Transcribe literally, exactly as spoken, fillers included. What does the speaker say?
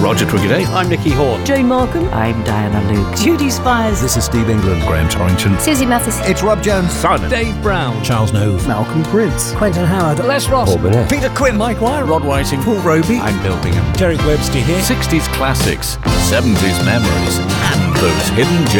Roger Twiggy. I'm Nicky Horn. Jane Markham. I'm Diana Luke. Judy Spires. This is Steve England. Graham Torrington. Susie Mathis. It's Rob Jones. Simon. Dave Brown. Charles Nove. Malcolm Prince. Quentin Howard. Les Ross. Paul Burnett. Peter Quinn. Mike Wire. Rod Whiting. Paul Roby. I'm Bill Bingham. Derek Webster here. sixties classics, seventies memories, and those hidden gems.